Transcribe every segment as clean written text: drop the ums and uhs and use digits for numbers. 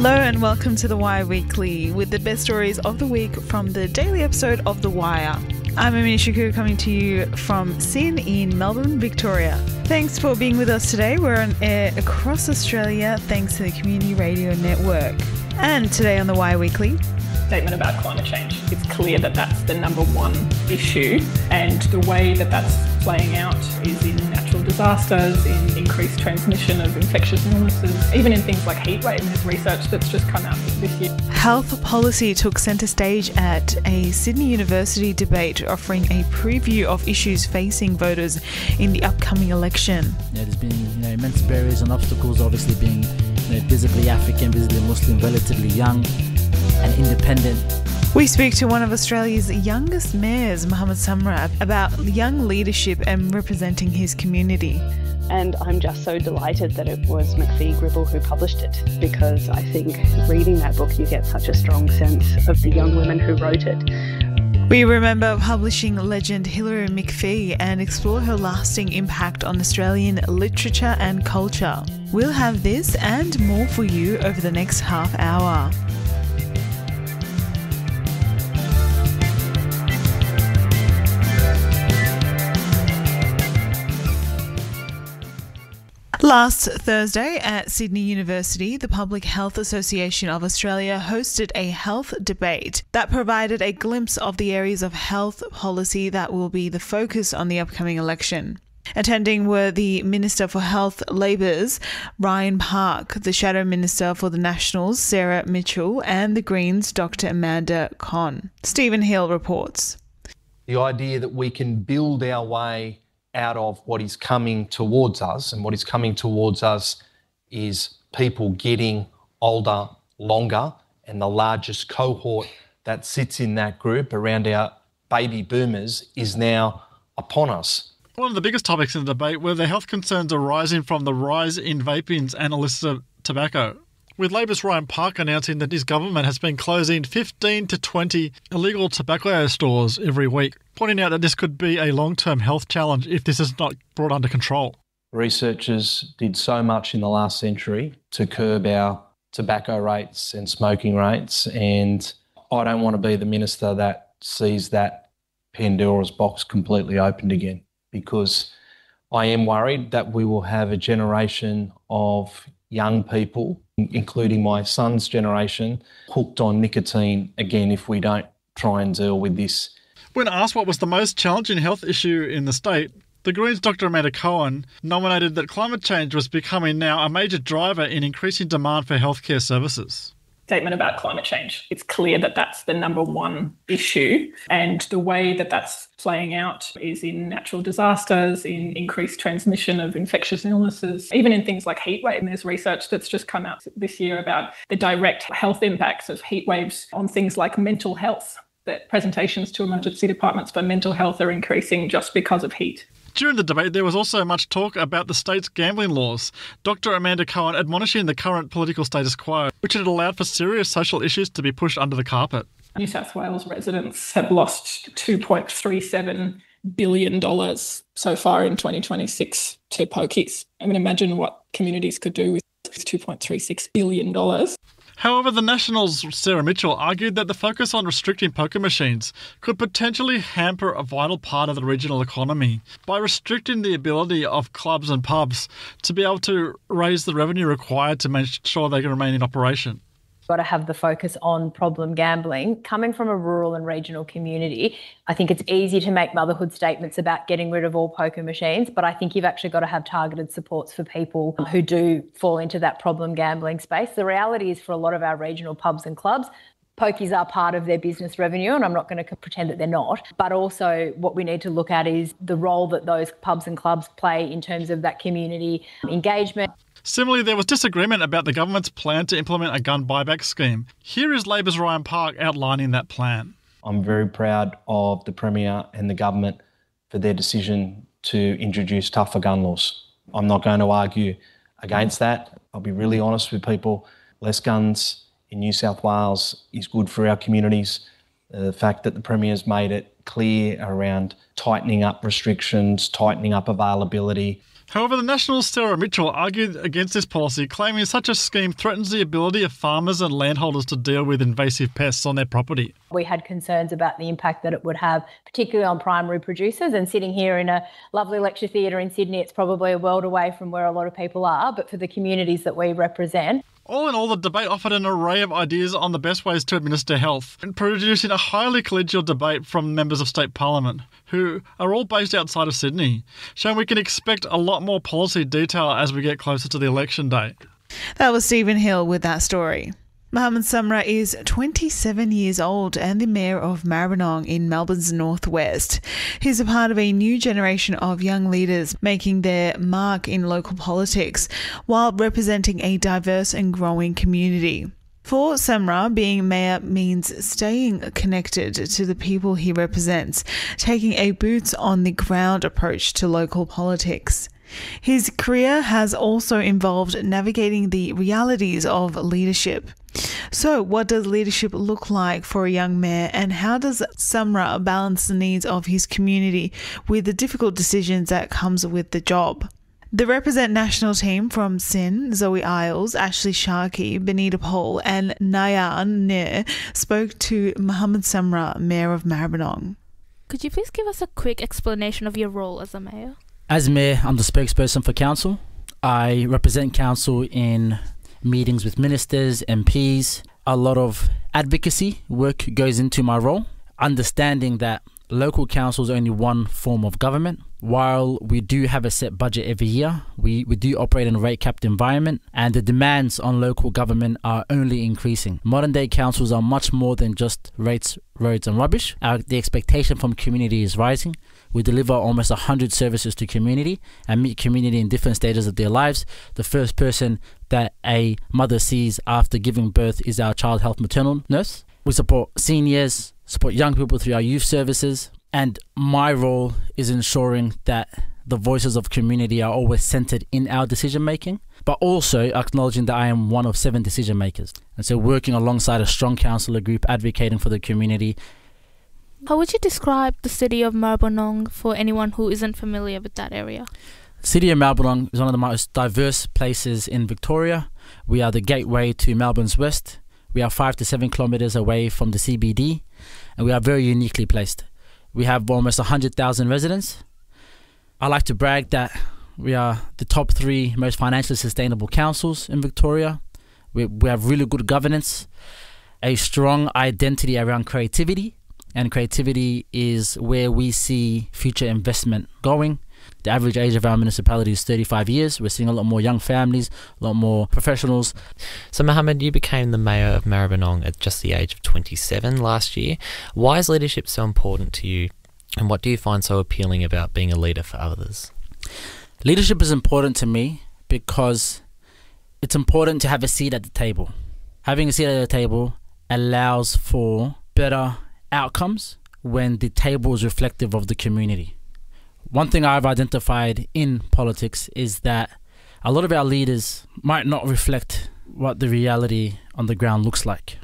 Hello and welcome to The Wire Weekly with the best stories of the week from the daily episode of The Wire. I'm Amina Shakur coming to you from SYN in Melbourne, Victoria. Thanks for being with us today. We're on air across Australia thanks to the Community Radio Network. And today on The Wire Weekly, statement about climate change. It's clear that that's the number one issue, and the way that that's playing out is in natural disasters, in increased transmission of infectious illnesses, even in things like heat wave. There's research that's just come out this year. Health policy took centre stage at a Sydney University debate offering a preview of issues facing voters in the upcoming election. There's been immense barriers and obstacles, obviously being visibly African, visibly Muslim, relatively young and independent. We speak to one of Australia's youngest mayors, Mohammed Samra, about young leadership and representing his community. And I'm just so delighted that it was McPhee Gribble who published it, because I think reading that book you get such a strong sense of the young women who wrote it. We remember publishing legend Hilary McPhee and explore her lasting impact on Australian literature and culture. We'll have this and more for you over the next half hour. Last Thursday at Sydney University, the Public Health Association of Australia hosted a health debate that provided a glimpse of the areas of health policy that will be the focus on the upcoming election. Attending were the Minister for Health Labor's Ryan Park, the Shadow Minister for the Nationals Sarah Mitchell, and the Greens Dr Amanda Conn. Stephen Hill reports. The idea that we can build our way out of what is coming towards us, and what is coming towards us is people getting older longer, and the largest cohort that sits in that group around our baby boomers is now upon us. One of the biggest topics in the debate were the health concerns arising from the rise in vaping and illicit tobacco, with Labor's Ryan Park announcing that his government has been closing 15 to 20 illegal tobacco stores every week, pointing out that this could be a long-term health challenge if this is not brought under control. Researchers did so much in the last century to curb our tobacco rates and smoking rates, and I don't want to be the minister that sees that Pandora's box completely opened again, because I am worried that we will have a generation of young people, including my son's generation, hooked on nicotine again if we don't try and deal with this. When asked what was the most challenging health issue in the state, the Greens' Dr Amanda Conn nominated that climate change was becoming now a major driver in increasing demand for healthcare services. Statement about climate change. It's clear that that's the number one issue, and the way that that's playing out is in natural disasters, in increased transmission of infectious illnesses, even in things like heat wave. And there's research that's just come out this year about the direct health impacts of heat waves on things like mental health, that presentations to emergency departments for mental health are increasing just because of heat. During the debate, there was also much talk about the state's gambling laws. Dr Amanda Conn admonishing the current political status quo, which had allowed for serious social issues to be pushed under the carpet. New South Wales residents have lost $2.37 billion so far in 2026 to pokies. I mean, imagine what communities could do with $2.36 billion. However, the Nationals' Sarah Mitchell argued that the focus on restricting poker machines could potentially hamper a vital part of the regional economy by restricting the ability of clubs and pubs to be able to raise the revenue required to make sure they can remain in operation. Got to have the focus on problem gambling. Coming from a rural and regional community, I think it's easy to make motherhood statements about getting rid of all poker machines, but I think you've actually got to have targeted supports for people who do fall into that problem gambling space. The reality is for a lot of our regional pubs and clubs, pokies are part of their business revenue, and I'm not going to pretend that they're not. But also what we need to look at is the role that those pubs and clubs play in terms of that community engagement. Similarly, there was disagreement about the government's plan to implement a gun buyback scheme. Here is Labor's Ryan Park outlining that plan. I'm very proud of the Premier and the government for their decision to introduce tougher gun laws. I'm not going to argue against that. I'll be really honest with people. Less guns in New South Wales is good for our communities. The fact that the Premier's made it clear around tightening up restrictions, tightening up availability. However, the Nationals' Sarah Mitchell argued against this policy, claiming such a scheme threatens the ability of farmers and landholders to deal with invasive pests on their property. We had concerns about the impact that it would have, particularly on primary producers. And sitting here in a lovely lecture theatre in Sydney, it's probably a world away from where a lot of people are, but for the communities that we represent. All in all, the debate offered an array of ideas on the best ways to administer health, and producing a highly collegial debate from members of state parliament, who are all based outside of Sydney, showing we can expect a lot more policy detail as we get closer to the election day. That was Stephen Hill with that story. Mohammed Samra is 27 years old and the Mayor of Maribyrnong in Melbourne's northwest. He's a part of a new generation of young leaders making their mark in local politics while representing a diverse and growing community. For Samra, being mayor means staying connected to the people he represents, taking a boots-on-the-ground approach to local politics. His career has also involved navigating the realities of leadership. So, what does leadership look like for a young mayor, and how does Samra balance the needs of his community with the difficult decisions that comes with the job? The Represent national team from Sin, Zoe Isles, Ashley Sharkey, Benita Paul and Nayan Nir spoke to Mohammed Samra, Mayor of Maribyrnong. Could you please give us a quick explanation of your role as a mayor? As mayor, I'm the spokesperson for council. I represent council in meetings with ministers, MPs. A lot of advocacy work goes into my role, understanding that local council is only one form of government. While we do have a set budget every year, we do operate in a rate-capped environment, and the demands on local government are only increasing. Modern-day councils are much more than just rates, roads and rubbish. The expectation from community is rising. We deliver almost 100 services to community and meet community in different stages of their lives. The first person that a mother sees after giving birth is our child health maternal nurse. We support seniors, support young people through our youth services, and my role is ensuring that the voices of community are always centered in our decision making, but also acknowledging that I am one of 7 decision makers. And so working alongside a strong councillor group, advocating for the community. How would you describe the city of Maribyrnong for anyone who isn't familiar with that area? The city of Maribyrnong is one of the most diverse places in Victoria. We are the gateway to Melbourne's west. We are 5 to 7 kilometres away from the CBD, and we are very uniquely placed. We have almost 100,000 residents. I like to brag that we are the top 3 most financially sustainable councils in Victoria. We have really good governance, a strong identity around creativity, and creativity is where we see future investment going. The average age of our municipality is 35 years. We're seeing a lot more young families, a lot more professionals. So Mohammed, you became the mayor of Maribyrnong at just the age of 27 last year. Why is leadership so important to you, and what do you find so appealing about being a leader for others? Leadership is important to me because it's important to have a seat at the table. Having a seat at the table allows for better outcomes when the table is reflective of the community. One thing I've identified in politics is that a lot of our leaders might not reflect what the reality on the ground looks like.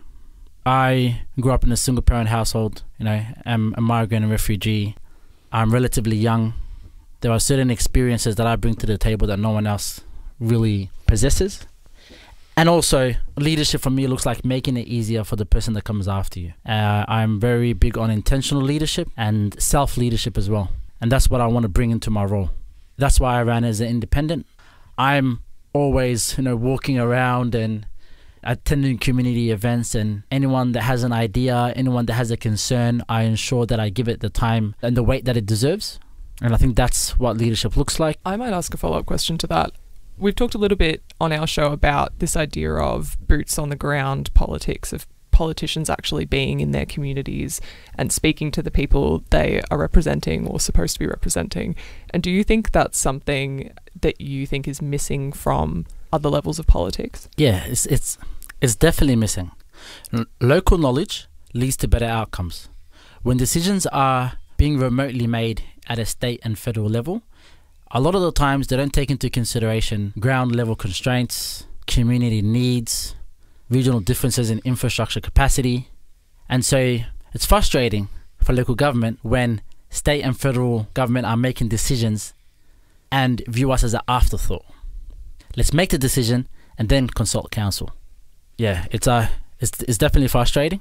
I grew up in a single parent household, I'm a migrant and refugee. I'm relatively young. There are certain experiences that I bring to the table that no one else really possesses. And also, leadership for me looks like making it easier for the person that comes after you. I'm very big on intentional leadership and self-leadership as well. And that's what I want to bring into my role. That's why I ran as an independent. I'm always, walking around and attending community events, and anyone that has an idea, anyone that has a concern, I ensure that I give it the time and the weight that it deserves. And I think that's what leadership looks like. I might ask a follow-up question to that. We've talked a little bit on our show about this idea of boots on the ground politics, of politicians actually being in their communities and speaking to the people they are representing or supposed to be representing. And do you think that's something that you think is missing from other levels of politics? Yeah, it's definitely missing. Local knowledge leads to better outcomes. When decisions are being remotely made at a state and federal level, a lot of the times they don't take into consideration ground level constraints, community needs, regional differences in infrastructure capacity. And so it's frustrating for local government when state and federal government are making decisions and view us as an afterthought. Let's make the decision and then consult counsel. Yeah, it's definitely frustrating.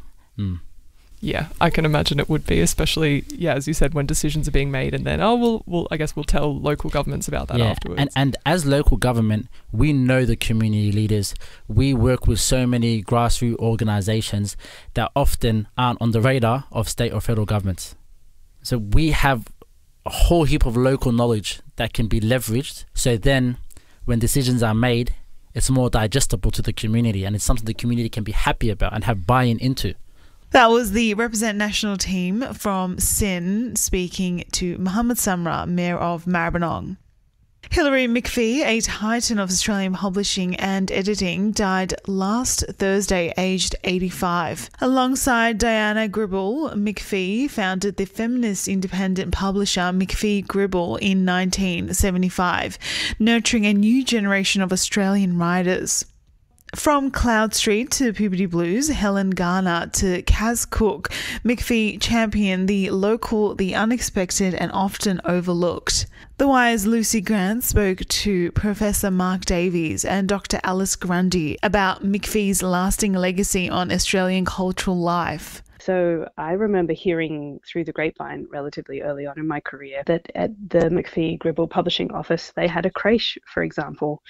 Yeah, I can imagine it would be, especially, as you said, when decisions are being made and then, I guess we'll tell local governments about that afterwards. And as local government, we know the community leaders. We work with so many grassroots organisations that often aren't on the radar of state or federal governments. So we have a whole heap of local knowledge that can be leveraged. So then when decisions are made, it's more digestible to the community, and it's something the community can be happy about and have buy-in into. That was the Represent National team from SYN speaking to Muhammad Samra, Mayor of Maribyrnong. Hilary McPhee, a titan of Australian publishing and editing, died last Thursday, aged 85. Alongside Diana Gribble, McPhee founded the feminist independent publisher McPhee Gribble in 1975, nurturing a new generation of Australian writers. From Cloud Street to Puberty Blues, Helen Garner to Kaz Cook, McPhee championed the local, the unexpected and often overlooked. The Wire's Lucy Grant spoke to Professor Mark Davies and Dr. Alice Grundy about McPhee's lasting legacy on Australian cultural life. So I remember hearing through the grapevine relatively early on in my career that at the McPhee Gribble publishing office, they had a creche, for example.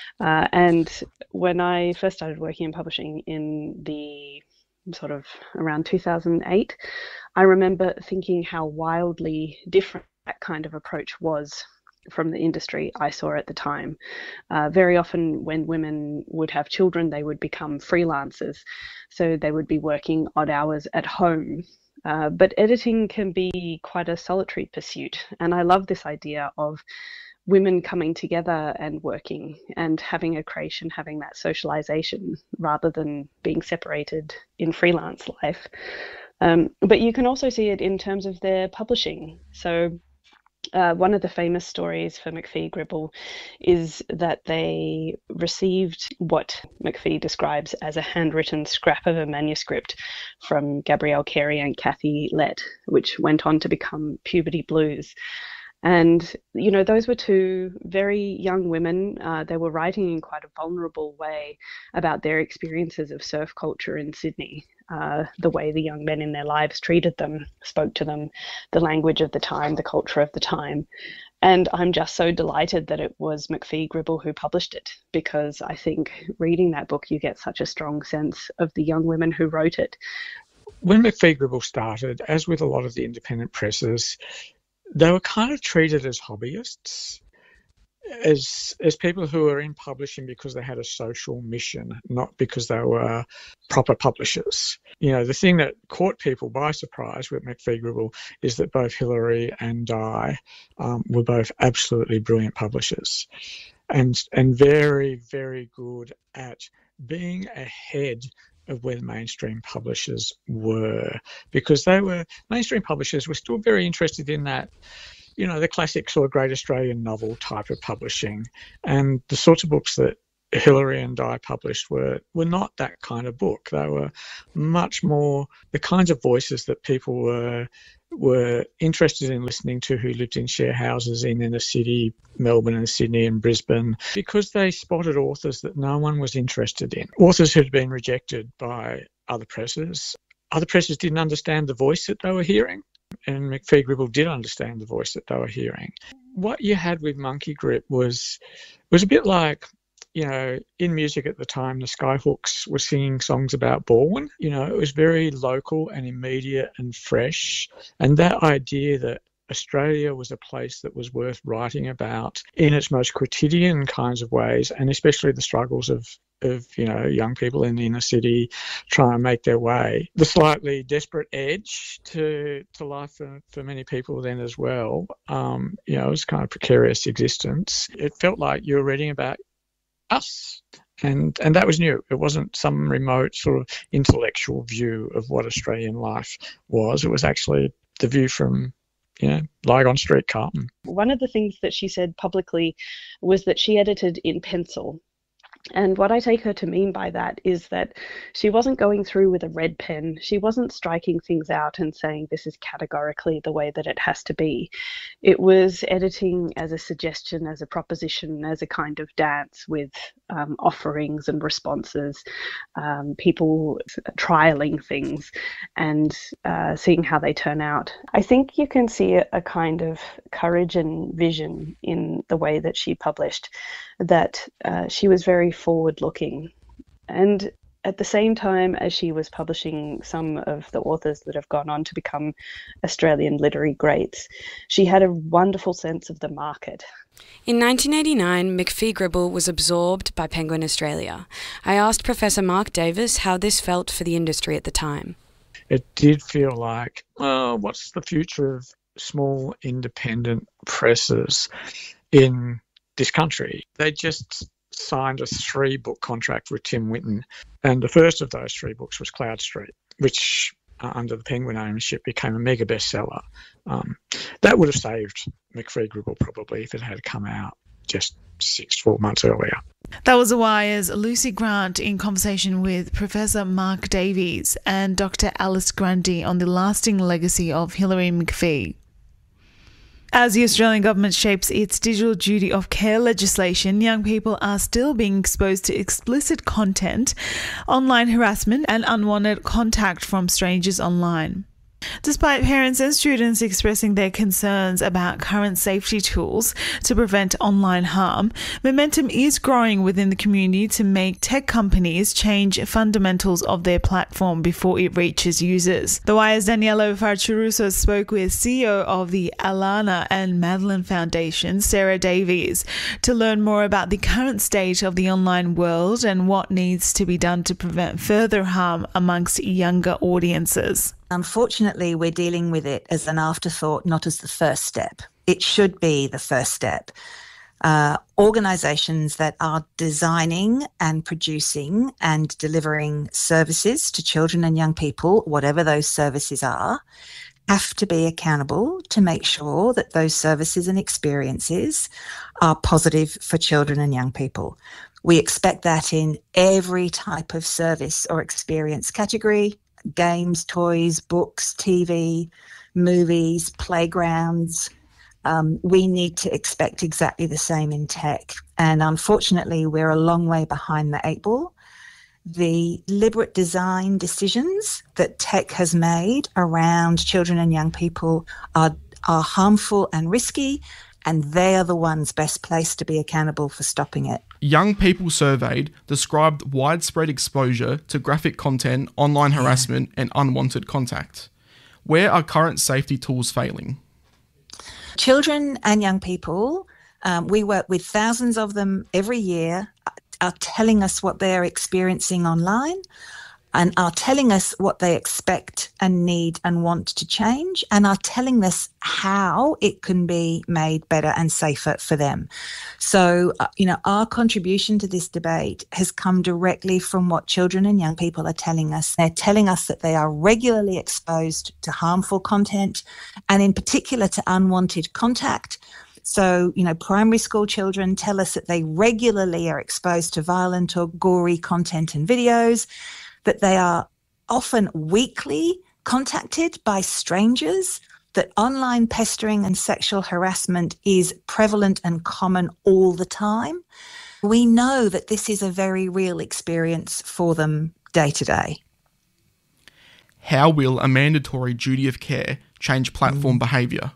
And when I first started working in publishing in the sort of around 2008, I remember thinking how wildly different that kind of approach was from the industry I saw at the time. Very often when women would have children, they would become freelancers. So they would be working odd hours at home. But editing can be quite a solitary pursuit. And I love this idea of women coming together and working and having a creche and having that socialization rather than being separated in freelance life. But you can also see it in terms of their publishing. So one of the famous stories for McPhee Gribble is that they received what McPhee describes as a handwritten scrap of a manuscript from Gabrielle Carey and Kathy Lett, which went on to become Puberty Blues. And, you know, those were two very young women. They were writing in quite a vulnerable way about their experiences of surf culture in Sydney, the way the young men in their lives treated them, spoke to them, the language of the time, the culture of the time. And I'm just so delighted that it was McPhee Gribble who published it, because I think reading that book, you get such a strong sense of the young women who wrote it. When McPhee Gribble started, as with a lot of the independent presses, they were kind of treated as hobbyists, as people who were in publishing because they had a social mission, not because they were proper publishers. You know, the thing that caught people by surprise with McPhee Gribble is that both Hilary and Di were both absolutely brilliant publishers and very, very good at being ahead of where the mainstream publishers were, because mainstream publishers were still very interested in that, you know, the classic sort of great Australian novel type of publishing. And the sorts of books that Hilary and Di published were not that kind of book. They were much more the kinds of voices that people were interested in listening to who lived in share houses in inner city, Melbourne and Sydney and Brisbane, because they spotted authors that no one was interested in. Authors who had been rejected by other presses. Other presses didn't understand the voice that they were hearing, and McPhee Gribble did understand the voice that they were hearing. What you had with Monkey Grip was a bit like, you know, in music at the time, the Skyhooks were singing songs about Balwyn. You know, it was very local and immediate and fresh. And that idea that Australia was a place that was worth writing about in its most quotidian kinds of ways, and especially the struggles of you know, young people in the inner city trying to make their way. The slightly desperate edge to life for many people then as well. You know, it was kind of precarious existence. It felt like you were reading about us. And that was new. It wasn't some remote sort of intellectual view of what Australian life was. It was actually the view from, you know, Lygon Street, Carlton. One of the things that she said publicly was that she edited in pencil. And what I take her to mean by that is that she wasn't going through with a red pen. She wasn't striking things out and saying this is categorically the way that it has to be. It was editing as a suggestion, as a proposition, as a kind of dance with offerings and responses, people trialing things and seeing how they turn out. I think you can see a kind of courage and vision in the way that she published, that she was very forward-looking. And at the same time as she was publishing some of the authors that have gone on to become Australian literary greats, she had a wonderful sense of the market. In 1989, McPhee-Gribble was absorbed by Penguin Australia. I asked Professor Mark Davis how this felt for the industry at the time. It did feel like, what's the future of small independent presses in this country? They just signed a 3-book contract with Tim Winton, and the first of those 3 books was Cloud Street, which under the Penguin ownership became a mega bestseller. That would have saved McPhee-Gribble probably if it had come out just 6-4 months earlier. That was The Wire's Lucy Grant in conversation with Professor Mark Davies and Dr. Alice Grundy on the lasting legacy of Hilary McPhee. As the Australian government shapes its digital duty of care legislation, young people are still being exposed to explicit content, online harassment, and unwanted contact from strangers online. Despite parents and students expressing their concerns about current safety tools to prevent online harm, momentum is growing within the community to make tech companies change fundamentals of their platform before it reaches users. The Wire's Daniela Farciruso spoke with CEO of the Alana and Madeline Foundation, Sarah Davies, to learn more about the current state of the online world and what needs to be done to prevent further harm amongst younger audiences. Unfortunately, we're dealing with it as an afterthought, not as the first step. It should be the first step. Organisations that are designing and producing and delivering services to children and young people, whatever those services are, have to be accountable to make sure that those services and experiences are positive for children and young people. We expect that in every type of service or experience category: games, toys, books, TV, movies, playgrounds. We need to expect exactly the same in tech. And unfortunately, we're a long way behind the 8 ball. The deliberate design decisions that tech has made around children and young people are harmful and risky, and they are the ones best placed to be accountable for stopping it. Young people surveyed described widespread exposure to graphic content, online harassment, and unwanted contact. Where are current safety tools failing? Children and young people, we work with thousands of them every year, are telling us what they're experiencing online and are telling us what they expect and need and want to change, and are telling us how it can be made better and safer for them. So, our contribution to this debate has come directly from what children and young people are telling us. They're telling us that they are regularly exposed to harmful content, and in particular to unwanted contact. So, primary school children tell us that they regularly are exposed to violent or gory content and videos, that they are often weekly contacted by strangers, that online pestering and sexual harassment is prevalent and common all the time. We know that this is a very real experience for them day to day. How will a mandatory duty of care change platform behaviour?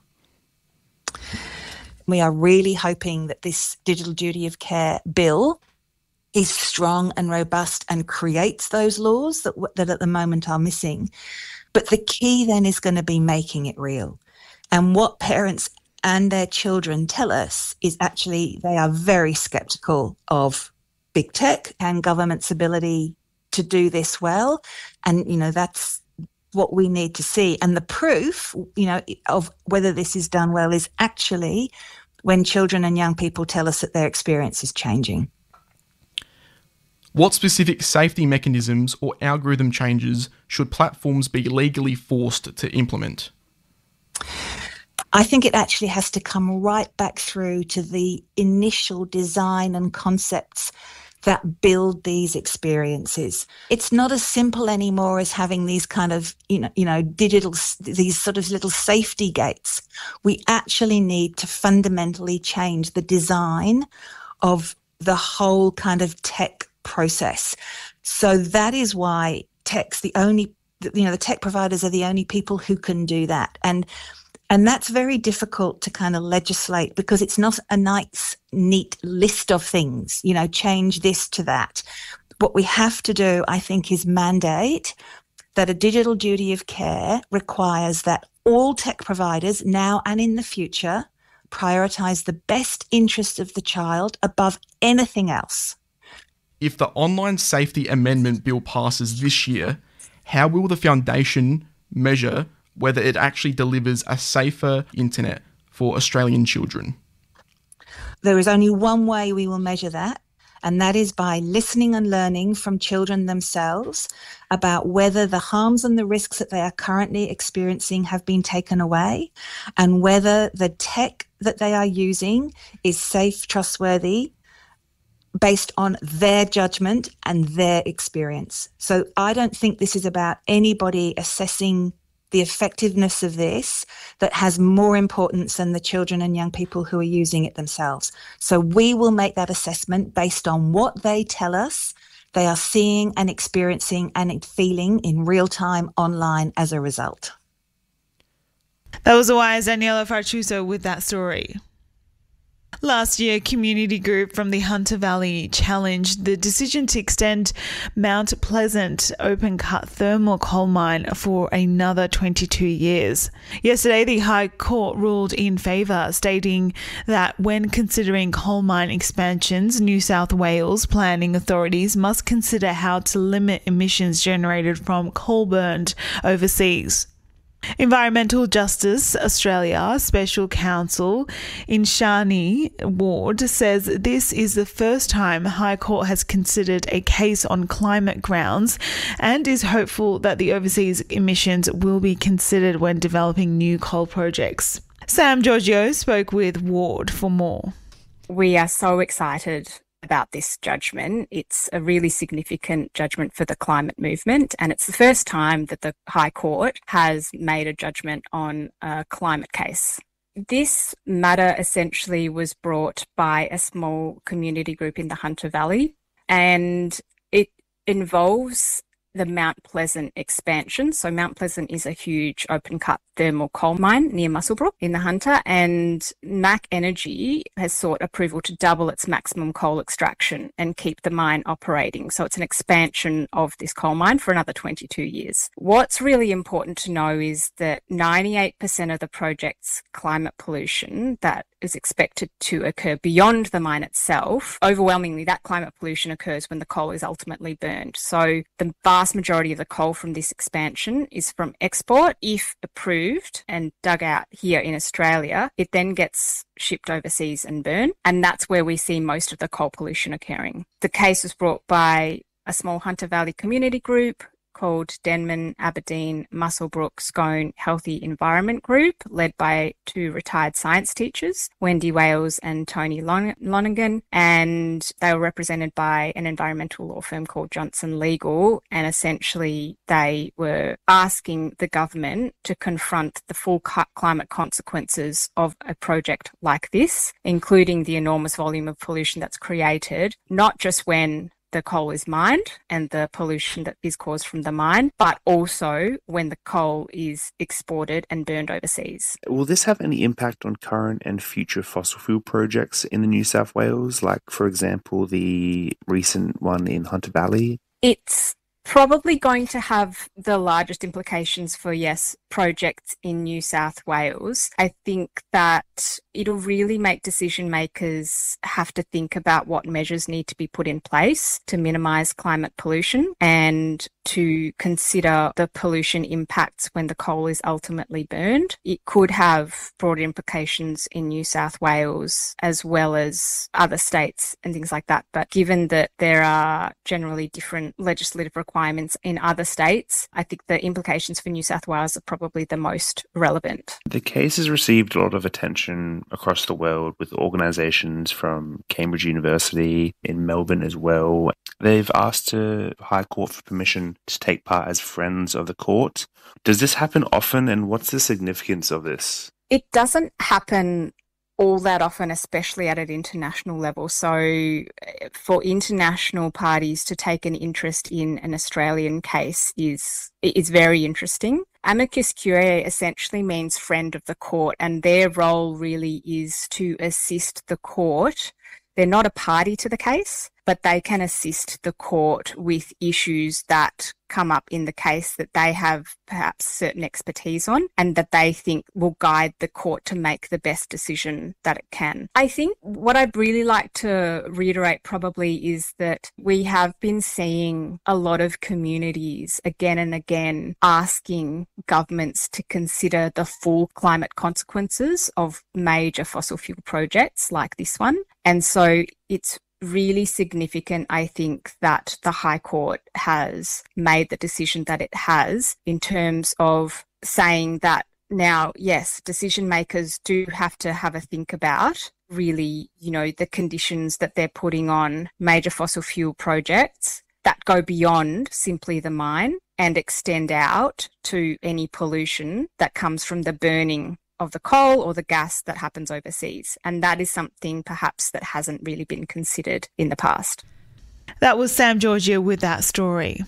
We are really hoping that this digital duty of care bill is strong and robust and creates those laws that at the moment are missing. But the key then is going to be making it real. And what parents and their children tell us is actually they are very sceptical of big tech and government's ability to do this well. And, that's what we need to see. And the proof, of whether this is done well is actually when children and young people tell us that their experience is changing. What specific safety mechanisms or algorithm changes should platforms be legally forced to implement? I think it actually has to come right back through to the initial design and concepts that build these experiences. It's not as simple anymore as having these kind of, digital, these sort of little safety gates. We actually need to fundamentally change the design of the whole kind of tech process. So that is why the tech providers are the only people who can do that. And that's very difficult to kind of legislate because it's not a nice, neat list of things, change this to that. What we have to do, I think, is mandate that a digital duty of care requires that all tech providers now and in the future prioritise the best interest of the child above anything else. If the Online Safety Amendment Bill passes this year, how will the Foundation measure whether it actually delivers a safer internet for Australian children? There is only one way we will measure that, and that is by listening and learning from children themselves about whether the harms and the risks that they are currently experiencing have been taken away, and whether the tech that they are using is safe, trustworthy, based on their judgment and their experience. So I don't think this is about anybody assessing the effectiveness of this that has more importance than the children and young people who are using it themselves. So we will make that assessment based on what they tell us they are seeing and experiencing and feeling in real time online as a result. That was the wise Daniela Farchuso with that story. Last year, a community group from the Hunter Valley challenged the decision to extend Mount Pleasant open-cut thermal coal mine for another 22 years. Yesterday, the High Court ruled in favour, stating that when considering coal mine expansions, New South Wales planning authorities must consider how to limit emissions generated from coal burned overseas. Environmental Justice Australia Special Counsel Inshani Ward says this is the first time High Court has considered a case on climate grounds and is hopeful that the overseas emissions will be considered when developing new coal projects. Sam Giorgio spoke with Ward for more. We are so excited about this judgment. It's a really significant judgment for the climate movement, and it's the first time that the High Court has made a judgment on a climate case. This matter essentially was brought by a small community group in the Hunter Valley, and it involves the Mount Pleasant expansion. So Mount Pleasant is a huge open-cut thermal coal mine near Muswellbrook in the Hunter, and MAC Energy has sought approval to double its maximum coal extraction and keep the mine operating. So it's an expansion of this coal mine for another 22 years. What's really important to know is that 98% of the project's climate pollution that is expected to occur beyond the mine itself, overwhelmingly that climate pollution occurs when the coal is ultimately burned. So the vast majority of the coal from this expansion is from export. If approved and dug out here in Australia, it then gets shipped overseas and burned, and that's where we see most of the coal pollution occurring. The case was brought by a small Hunter Valley community group called Denman Aberdeen Muswellbrook Scone Healthy Environment Group, led by two retired science teachers, Wendy Wales and Tony Lonergan, and they were represented by an environmental law firm called Johnson Legal, and essentially they were asking the government to confront the full climate consequences of a project like this, including the enormous volume of pollution that's created, not just when the coal is mined and the pollution that is caused from the mine, but also when the coal is exported and burned overseas. Will this have any impact on current and future fossil fuel projects in the New South Wales, like, for example, the recent one in Hunter Valley? It's probably going to have the largest implications for, yes, projects in New South Wales. I think that it'll really make decision makers have to think about what measures need to be put in place to minimise climate pollution and to consider the pollution impacts when the coal is ultimately burned. It could have broader implications in New South Wales as well as other states and things like that. But given that there are generally different legislative requirements in other states, I think the implications for New South Wales are probably the most relevant. The case has received a lot of attention across the world with organisations from Cambridge University in Melbourne as well. They've asked the High Court for permission to take part as friends of the court. Does this happen often, and what's the significance of this? It doesn't happen all that often, especially at an international level. So for international parties to take an interest in an Australian case is very interesting. Amicus curiae essentially means friend of the court, and their role really is to assist the court. They're not a party to the case, but they can assist the court with issues that come up in the case that they have perhaps certain expertise on and that they think will guide the court to make the best decision that it can. I think what I'd really like to reiterate probably is that we have been seeing a lot of communities again and again asking governments to consider the full climate consequences of major fossil fuel projects like this one. And so it's really significant, I think, that the High Court has made the decision that it has in terms of saying that now, yes, decision makers do have to have a think about really, the conditions that they're putting on major fossil fuel projects that go beyond simply the mine and extend out to any pollution that comes from the burning of the coal or the gas that happens overseas. And that is something perhaps that hasn't really been considered in the past. That was Sam Georgia with that story.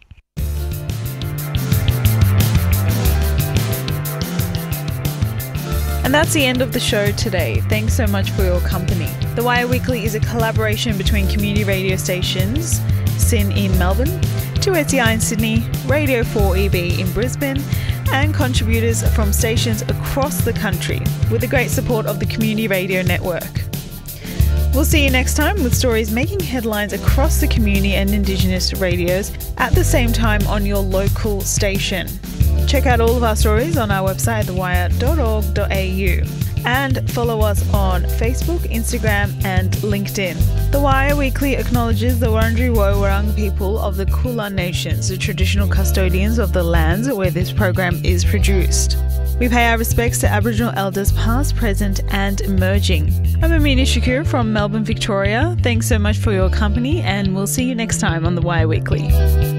And that's the end of the show today. Thanks so much for your company. The Wire Weekly is a collaboration between community radio stations, SYN in Melbourne, 2SER in Sydney, Radio 4EB in Brisbane, and contributors from stations across the country with the great support of the Community Radio Network. We'll see you next time with stories making headlines across the community and Indigenous radios at the same time on your local station. Check out all of our stories on our website, thewire.org.au. And follow us on Facebook, Instagram and LinkedIn. The Wire Weekly acknowledges the Wurundjeri Woi-wurrung people of the Kulin Nations, the traditional custodians of the lands where this program is produced. We pay our respects to Aboriginal elders past, present and emerging. I'm Amina Shakur from Melbourne, Victoria. Thanks so much for your company and we'll see you next time on The Wire Weekly.